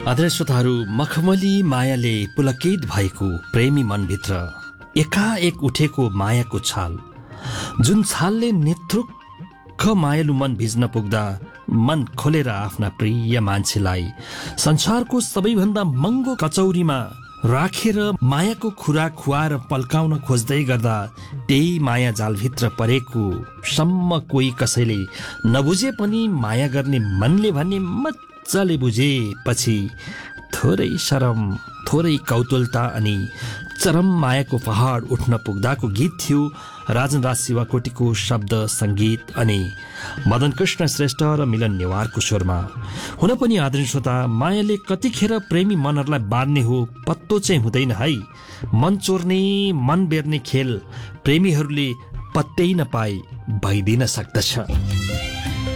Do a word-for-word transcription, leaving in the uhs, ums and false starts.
आदरणीय श्रोताहरू, मखमली मायाले पुलकित भएको प्रेमी मनभित्र एकाएक उठेको मायाको छाल, जुन छालले नेत्रुक्ख मायालु मन भिज्न पुग्दा मन खोलेर आफ्ना प्रिय मान्छेलाई संसारको सबैभन्दा महँगो कचौरीमा राखेर मायाको खुराक खुवाएर पल्काउन खोज्दै गर्दा त्यही माया जालभित्र परेको सम्म कोही कसैले नबुझे पनि माया गर्ने मनले भन्ने मजाले बुझेपछि थोरै शरम, थोरै कौतुलता अनि चरम मायाको पहाड उठ्न पुग्दाको गीत थियो राजन राज शिवाकोटीको शब्द सङ्गीत अनि मदन कृष्ण श्रेष्ठ र मिलन नेवारको स्वरमा। हुन पनि आदरणीय श्रोता, मायाले कतिखेर प्रेमी मनहरूलाई बाँध्ने हो पत्तो चाहिँ हुँदैन है। मन चोर्ने, मन बेर्ने खेल प्रेमीहरूले पत्तै नपाए भइदिन सक्दछ।